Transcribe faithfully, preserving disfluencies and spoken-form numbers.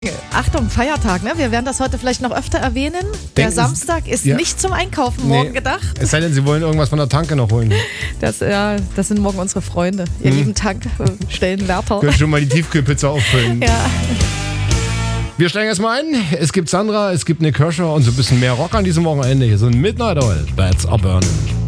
Achtung, Feiertag, ne? Wir werden das heute vielleicht noch öfter erwähnen. Der Denken Sie- Samstag ist ja. nicht zum Einkaufen morgen Nee. gedacht. Es sei denn, Sie wollen irgendwas von der Tanke noch holen. Das, ja, das sind morgen unsere Freunde. Ihr lieben Tankstellenwärter. Können schon mal die Tiefkühlpizza auffüllen. Ja. Wir steigen erstmal ein. Es gibt Sandra, es gibt Nick Kershaw und so ein bisschen mehr Rock an diesem Wochenende. Hier sind Midnight Oil. Bats are burning.